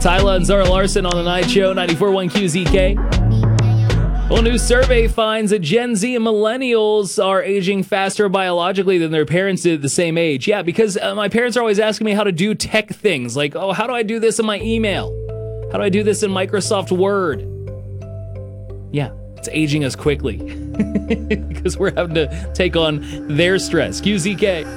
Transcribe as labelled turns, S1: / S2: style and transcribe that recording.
S1: Tyla and Zara Larson on the Night Show, 94.1 QZK. Well, a new survey finds that Gen Z and millennials are aging faster biologically than their parents did at the same age. Yeah, because my parents are always asking me how to do tech things. Like, oh, how do I do this in my email? How do I do this in Microsoft Word? Yeah, it's aging us quickly because we're having to take on their stress. QZK.